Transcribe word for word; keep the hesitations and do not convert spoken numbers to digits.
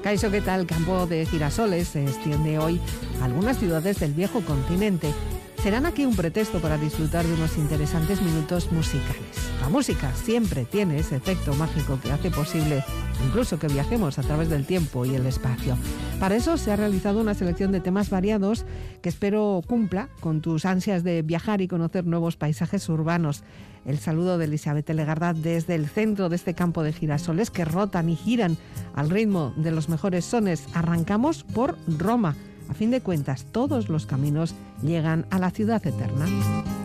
Caixo, ¿qué tal? Campo de Girasoles se extiende hoy a algunas ciudades del viejo continente. Serán aquí un pretexto para disfrutar de unos interesantes minutos musicales. La música siempre tiene ese efecto mágico que hace posible incluso que viajemos a través del tiempo y el espacio. Para eso se ha realizado una selección de temas variados que espero cumpla con tus ansias de viajar y conocer nuevos paisajes urbanos. El saludo de Elisabet Legarda desde el centro de este campo de girasoles que rotan y giran al ritmo de los mejores sones. Arrancamos por Roma. A fin de cuentas, todos los caminos llegan a la ciudad eterna.